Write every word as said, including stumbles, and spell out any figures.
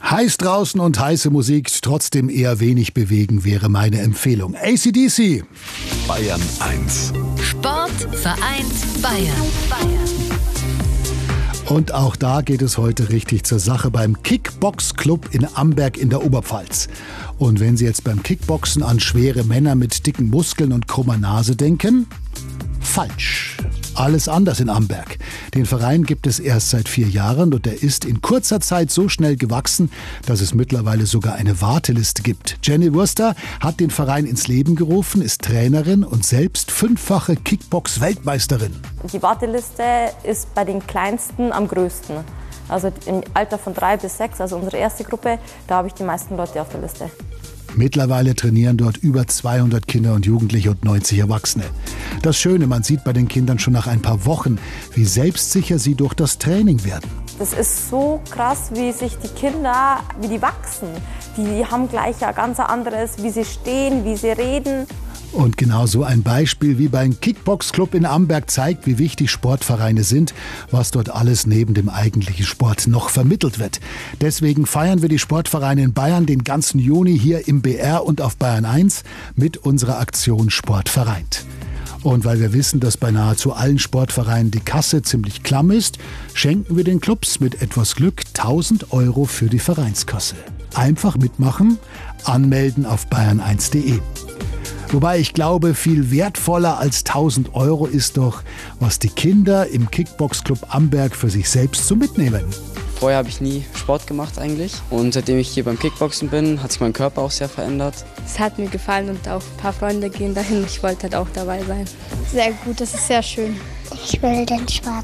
Heiß draußen und heiße Musik, trotzdem eher wenig bewegen, wäre meine Empfehlung. A C D C. Bayern eins. Sport vereint Bayern. Bayern. Und auch da geht es heute richtig zur Sache beim Kickbox-Club in Amberg in der Oberpfalz. Und wenn Sie jetzt beim Kickboxen an schwere Männer mit dicken Muskeln und krummer Nase denken, falsch. Alles anders in Amberg. Den Verein gibt es erst seit vier Jahren und er ist in kurzer Zeit so schnell gewachsen, dass es mittlerweile sogar eine Warteliste gibt. Jenny Wurster hat den Verein ins Leben gerufen, ist Trainerin und selbst fünffache Kickbox-Weltmeisterin. Die Warteliste ist bei den Kleinsten am größten. Also im Alter von drei bis sechs, also unsere erste Gruppe, da habe ich die meisten Leute auf der Liste. Mittlerweile trainieren dort über zweihundert Kinder und Jugendliche und neunzig Erwachsene. Das Schöne, man sieht bei den Kindern schon nach ein paar Wochen, wie selbstsicher sie durch das Training werden. Das ist so krass, wie sich die Kinder, wie die wachsen. Die haben gleich ein ganz anderes, wie sie stehen, wie sie reden. Und genau so ein Beispiel wie beim Kickbox-Club in Amberg zeigt, wie wichtig Sportvereine sind, was dort alles neben dem eigentlichen Sport noch vermittelt wird. Deswegen feiern wir die Sportvereine in Bayern den ganzen Juni hier im B R und auf Bayern eins mit unserer Aktion Sport vereint. Und weil wir wissen, dass bei nahezu allen Sportvereinen die Kasse ziemlich klamm ist, schenken wir den Clubs mit etwas Glück tausend Euro für die Vereinskasse. Einfach mitmachen, anmelden auf bayern eins punkt de. Wobei ich glaube, viel wertvoller als tausend Euro ist doch, was die Kinder im Kickbox-Club Amberg für sich selbst so mitnehmen. Vorher habe ich nie Sport gemacht eigentlich und seitdem ich hier beim Kickboxen bin, hat sich mein Körper auch sehr verändert. Es hat mir gefallen und auch ein paar Freunde gehen dahin. Ich wollte halt auch dabei sein. Sehr gut, das ist sehr schön. Ich will den Sport